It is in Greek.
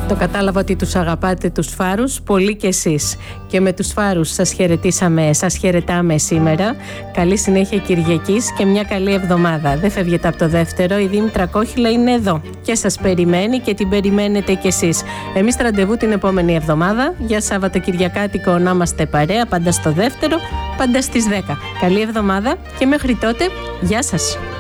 Το κατάλαβα ότι τους αγαπάτε τους φάρους πολύ κι εσείς. Και με τους φάρους σας χαιρετάμε σήμερα. Καλή συνέχεια Κυριακής και μια καλή εβδομάδα. Δεν φεύγετε από το δεύτερο, η Δήμητρα Κόχυλα είναι εδώ και σας περιμένει και την περιμένετε κι εσείς. Εμείς ραντεβού την επόμενη εβδομάδα για Σαββατοκυριακάτικο να είμαστε παρέα, πάντα στο δεύτερο, πάντα στις 10. Καλή εβδομάδα και μέχρι τότε, γεια σας.